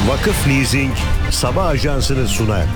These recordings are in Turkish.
Vakıf Leasing sabah ajansını sunar.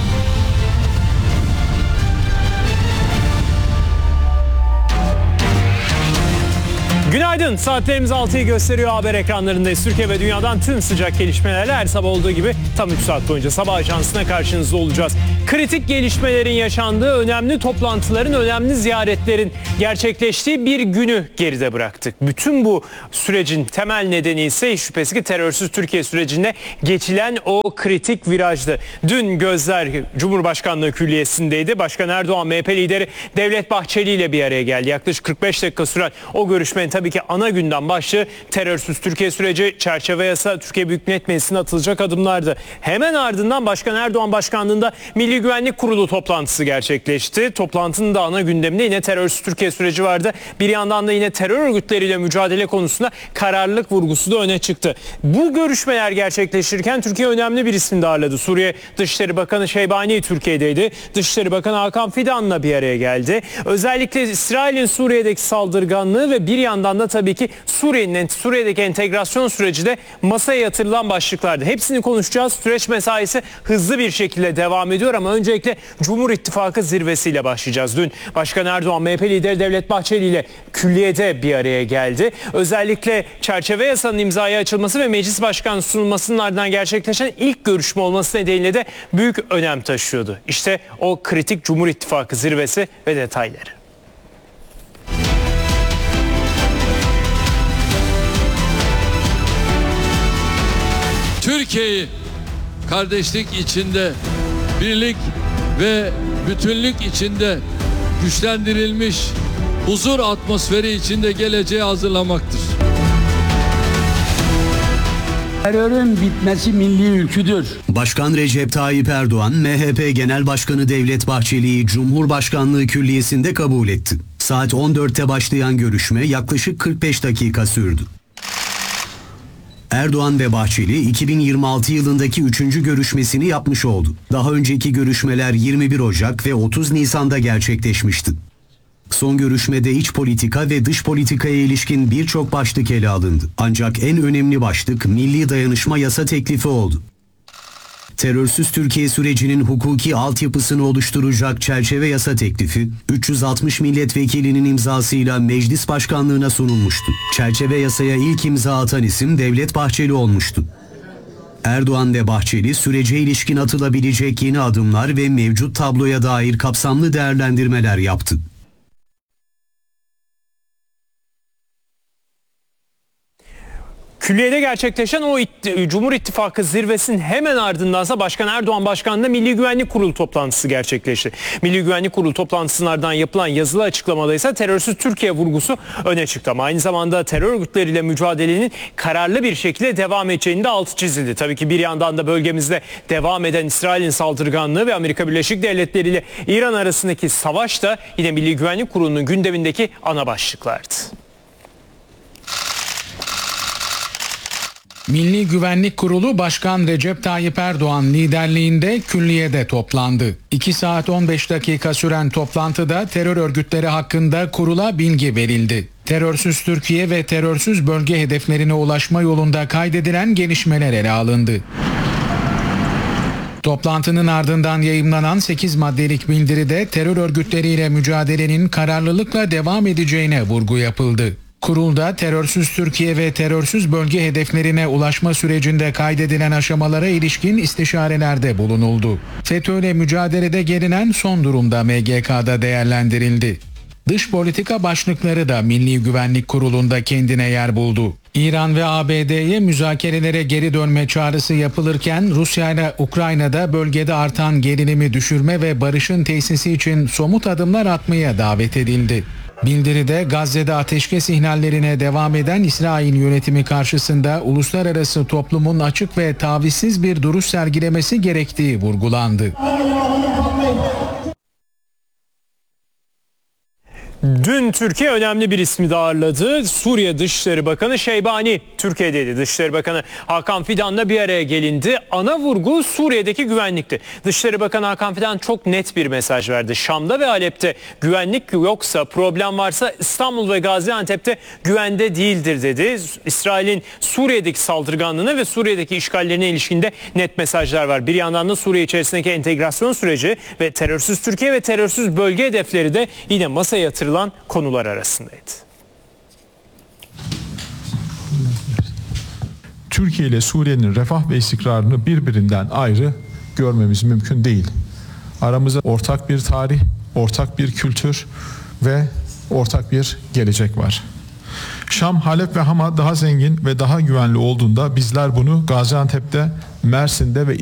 Günaydın. Saatlerimiz 6'yı gösteriyor. Haber ekranlarındayız. Türkiye ve dünyadan tüm sıcak gelişmelerle her sabah olduğu gibi tam 3 saat boyunca sabah ajansına karşınızda olacağız. Kritik gelişmelerin yaşandığı, önemli toplantıların, önemli ziyaretlerin gerçekleştiği bir günü geride bıraktık. Bütün bu sürecin temel nedeni ise hiç şüphesiz ki terörsüz Türkiye sürecinde geçilen o kritik virajdı. Dün gözler Cumhurbaşkanlığı Külliyesi'ndeydi. Başkan Erdoğan, MHP lideri Devlet Bahçeli ile bir araya geldi. Yaklaşık 45 dakika süren o görüşmenin tabii ki ana gündem başlığı terörsüz Türkiye süreci, çerçeve yasa, Türkiye Büyük Millet Meclisi'ne atılacak adımlardı. Hemen ardından Başkan Erdoğan başkanlığında Milli Güvenlik Kurulu toplantısı gerçekleşti. Toplantının da ana gündeminde yine terörsüz Türkiye süreci vardı. Bir yandan da yine terör örgütleriyle mücadele konusunda kararlılık vurgusu da öne çıktı. Bu görüşmeler gerçekleşirken Türkiye önemli bir isim de ağırladı. Suriye Dışişleri Bakanı Şeybani Türkiye'deydi. Dışişleri Bakanı Hakan Fidan'la bir araya geldi. Özellikle İsrail'in Suriye'deki saldırganlığı ve bir yandan da tabii ki Suriye'deki entegrasyon süreci de masaya yatırılan başlıklardı. Hepsini konuşacağız. Süreç mesaisi hızlı bir şekilde devam ediyor ama öncelikle Cumhur İttifakı zirvesiyle başlayacağız. Dün Başkan Erdoğan, MHP lideri Devlet Bahçeli ile külliyede bir araya geldi. Özellikle çerçeve yasanın imzaya açılması ve meclis başkanı sunulmasının ardından gerçekleşen ilk görüşme olması nedeniyle de büyük önem taşıyordu. İşte o kritik Cumhur İttifakı zirvesi ve detayları. Türkiye'yi kardeşlik içinde, birlik ve bütünlük içinde güçlendirilmiş huzur atmosferi içinde geleceğe hazırlamaktır. Terörün bitmesi milli ülküdür. Başkan Recep Tayyip Erdoğan, MHP Genel Başkanı Devlet Bahçeli'yi Cumhurbaşkanlığı Külliyesi'nde kabul etti. Saat 14'te başlayan görüşme yaklaşık 45 dakika sürdü. Erdoğan ve Bahçeli 2026 yılındaki 3. görüşmesini yapmış oldu. Daha önceki görüşmeler 21 Ocak ve 30 Nisan'da gerçekleşmişti. Son görüşmede iç politika ve dış politikaya ilişkin birçok başlık ele alındı. Ancak en önemli başlık milli dayanışma yasa teklifi oldu. Terörsüz Türkiye sürecinin hukuki altyapısını oluşturacak çerçeve yasa teklifi 360 milletvekilinin imzasıyla meclis başkanlığına sunulmuştu. Çerçeve yasaya ilk imza atan isim Devlet Bahçeli olmuştu. Erdoğan ve Bahçeli sürece ilişkin atılabilecek yeni adımlar ve mevcut tabloya dair kapsamlı değerlendirmeler yaptı. Külliyede gerçekleşen o Cumhur İttifakı zirvesinin hemen ardındansa Başkan Erdoğan başkanlığında Milli Güvenlik Kurulu toplantısı gerçekleşti. Milli Güvenlik Kurulu toplantısının ardından yapılan yazılı açıklamada ise terörsüz Türkiye vurgusu öne çıktı. Ama aynı zamanda terör örgütleriyle mücadelenin kararlı bir şekilde devam edeceğini de altı çizildi. Tabii ki bir yandan da bölgemizde devam eden İsrail'in saldırganlığı ve Amerika Birleşik Devletleri ile İran arasındaki savaş da yine Milli Güvenlik Kurulu'nun gündemindeki ana başlıklardı. Milli Güvenlik Kurulu Başkan Recep Tayyip Erdoğan liderliğinde külliyede toplandı. 2 saat 15 dakika süren toplantıda terör örgütleri hakkında kurula bilgi verildi. Terörsüz Türkiye ve terörsüz bölge hedeflerine ulaşma yolunda kaydedilen gelişmeler ele alındı. Toplantının ardından yayımlanan 8 maddelik bildiride terör örgütleriyle mücadelenin kararlılıkla devam edeceğine vurgu yapıldı. Kurulda terörsüz Türkiye ve terörsüz bölge hedeflerine ulaşma sürecinde kaydedilen aşamalara ilişkin istişarelerde bulunuldu. FETÖ'yle mücadelede gelinen son durumda MGK'da değerlendirildi. Dış politika başlıkları da Milli Güvenlik Kurulu'nda kendine yer buldu. İran ve ABD'ye müzakerelere geri dönme çağrısı yapılırken Rusya ile Ukrayna'da bölgede artan gerilimi düşürme ve barışın tesisi için somut adımlar atmaya davet edildi. Bildiride Gazze'de ateşkes ihlallerine devam eden İsrail yönetimi karşısında uluslararası toplumun açık ve tavizsiz bir duruş sergilemesi gerektiği vurgulandı. Dün Türkiye önemli bir ismi de ağırladı. Suriye Dışişleri Bakanı Şeybani, Türkiye'deydi. Dışişleri Bakanı Hakan Fidan'la bir araya gelindi. Ana vurgu Suriye'deki güvenlikti. Dışişleri Bakanı Hakan Fidan çok net bir mesaj verdi. Şam'da ve Halep'te güvenlik yoksa, problem varsa İstanbul ve Gaziantep'te güvende değildir dedi. İsrail'in Suriye'deki saldırganlığına ve Suriye'deki işgallerine ilişkinde net mesajlar var. Bir yandan da Suriye içerisindeki entegrasyon süreci ve terörsüz Türkiye ve terörsüz bölge hedefleri de yine masaya yatırılan konular arasındaydı. Türkiye ile Suriye'nin refah ve istikrarını birbirinden ayrı görmemiz mümkün değil. Aramızda ortak bir tarih, ortak bir kültür ve ortak bir gelecek var. Şam, Halep ve Hama daha zengin ve daha güvenli olduğunda bizler bunu Gaziantep'te, Mersin'de ve